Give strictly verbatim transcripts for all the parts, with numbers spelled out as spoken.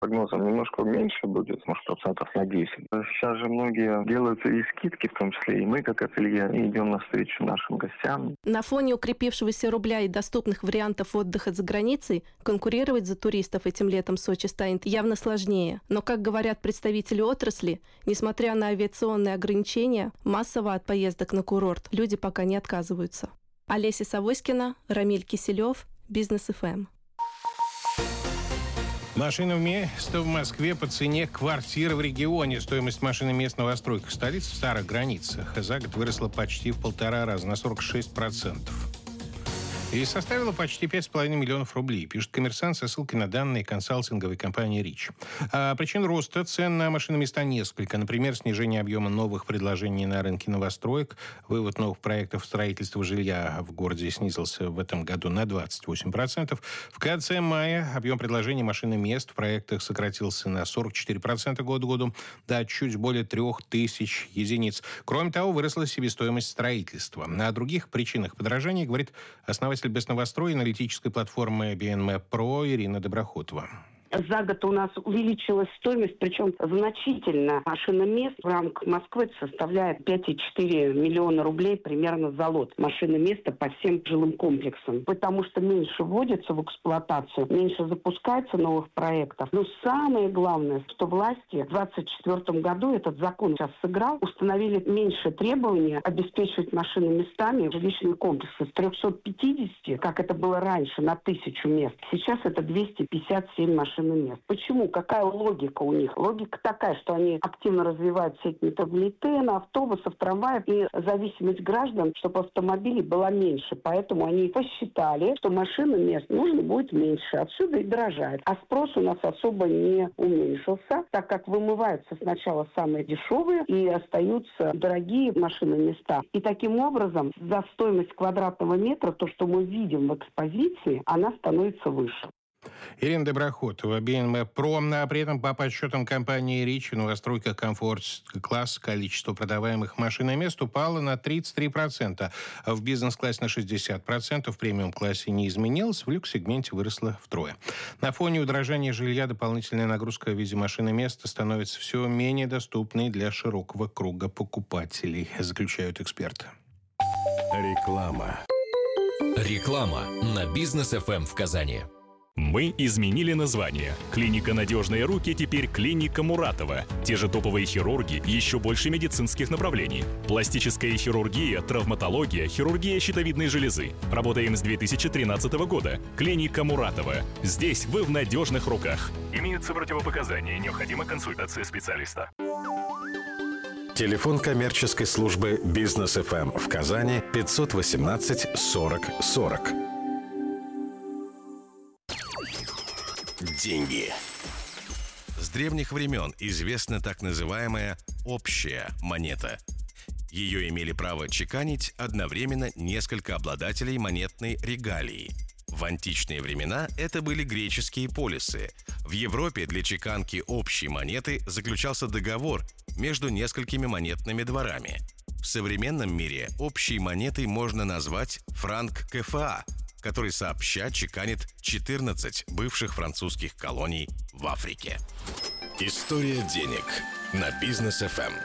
прогнозом немножко меньше будет, может, процентов на десять. Сейчас же многие делаются и скидки, в том числе и мы, как ателье, идем навстречу нашим гостям. На фоне укрепившегося рубля и доступных вариантов отдыха за границей конкурировать за туристов этим летом Сочи станет явно сложнее. Но, как говорят представители отрасли, несмотря на авиационные ограничения, массово от поездок на курорт люди пока не отказываются. Олеся Савоськина, Рамиль Киселев, Бизнес эф эм. Машина вместо в Москве по цене квартиры в регионе. Стоимость машины мест в новостройках столицы в старых границах за год выросла почти в полтора раза, на сорок шесть процентов. И составила почти пять с половиной миллионов рублей, пишет «Коммерсант» со ссылкой на данные консалтинговой компании «Рич». А причин роста цен на машиноместа несколько. Например, снижение объема новых предложений на рынке новостроек, вывод новых проектов строительства жилья в городе снизился в этом году на двадцать восемь процентов. В конце мая объем предложений машиномест в проектах сократился на сорок четыре процента год к году, до чуть более трех тысяч единиц. Кроме того, выросла себестоимость строительства. О других причинах подорожания говорит основатель Бестновострой аналитической платформы би эн эм Pro Ирина Доброхотова. За год у нас увеличилась стоимость, причем значительно. Машиномест в рамках Москвы составляет пять целых четыре миллиона рублей примерно за лот машиноместа по всем жилым комплексам. Потому что меньше вводится в эксплуатацию, меньше запускается новых проектов. Но самое главное, что власти в двадцать четвёртом году этот закон сейчас сыграл, установили меньше требования обеспечивать машиноместами жилищные комплексы с трехсот пятидесяти, как это было раньше, на тысячу мест. Сейчас это двести пятьдесят семь машин. Мест. Почему? Какая логика у них? Логика такая, что они активно развивают сеть метрополитена, автобусов, трамваев, и зависимость граждан, чтобы автомобилей была меньше. Поэтому они посчитали, что машин мест нужно будет меньше. Отсюда и дорожает. А спрос у нас особо не уменьшился, так как вымываются сначала самые дешевые и остаются дорогие машины места. И таким образом за стоимость квадратного метра, то, что мы видим в экспозиции, она становится выше. Ирина Доброхотова, би эн эм Pro. А при этом по подсчетам компании «Рич» в новостройках комфорт-класс количество продаваемых машиномест упало на тридцать три процента, а в бизнес-классе на шестьдесят процентов, в премиум-классе не изменилось, в люкс-сегменте выросло втрое. На фоне удорожания жилья дополнительная нагрузка в виде машиноместа становится все менее доступной для широкого круга покупателей, заключают эксперты. Реклама. Реклама на Бизнес эф эм в Казани. Мы изменили название. Клиника «Надежные руки» теперь клиника Муратова. Те же топовые хирурги, еще больше медицинских направлений. Пластическая хирургия, травматология, хирургия щитовидной железы. Работаем с две тысячи тринадцатого года. Клиника Муратова. Здесь вы в надежных руках. Имеются противопоказания, необходима консультация специалиста. Телефон коммерческой службы «Бизнес эф эм» в Казани пятьсот восемнадцать сорок сорок. Деньги. С древних времен известна так называемая общая монета. Ее имели право чеканить одновременно несколько обладателей монетной регалии. В античные времена это были греческие полисы. В Европе для чеканки общей монеты заключался договор между несколькими монетными дворами. В современном мире общей монетой можно назвать франк ка эф а, который сообща чеканит четырнадцать бывших французских колоний в Африке. История денег на Бизнес эф эм.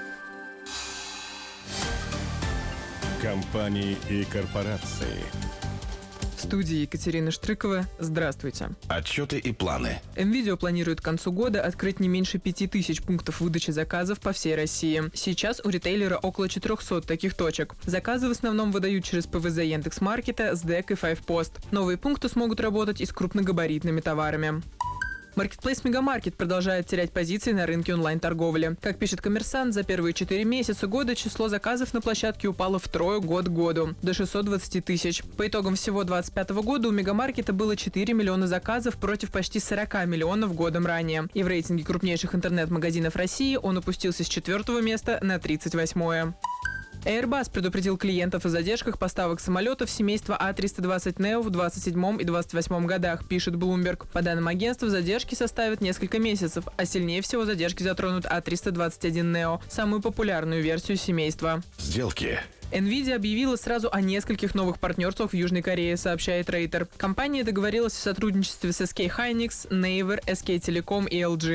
Компании и корпорации. В студии Екатерина Штрыкова. Здравствуйте. Отчеты и планы. МВидео планирует к концу года открыть не меньше пяти тысяч пунктов выдачи заказов по всей России. Сейчас у ритейлера около четырехсот таких точек. Заказы в основном выдают через пэ вэ зэ Яндекс.Маркета, СДЭК и Файвпост. Новые пункты смогут работать и с крупногабаритными товарами. Маркетплейс Мегамаркет продолжает терять позиции на рынке онлайн-торговли. Как пишет «Коммерсант», за первые четыре месяца года число заказов на площадке упало втрое год к году, до шестисот двадцати тысяч. По итогам всего две тысячи двадцать пятого года у Мегамаркета было четыре миллиона заказов против почти сорока миллионов годом ранее. И в рейтинге крупнейших интернет-магазинов России он опустился с четвертого места на тридцать восьмое. Airbus предупредил клиентов о задержках поставок самолетов семейства а триста двадцать нео в двадцать седьмом и двадцать восьмом годах, пишет Bloomberg. По данным агентства, задержки составят несколько месяцев, а сильнее всего задержки затронут а триста двадцать один нео, самую популярную версию семейства. Сделки Nvidia объявила сразу о нескольких новых партнерствах в Южной Корее, сообщает Рейтер. Компания договорилась о сотрудничестве с эс кей Hynix, Naver, эс кей Telecom и эл джи.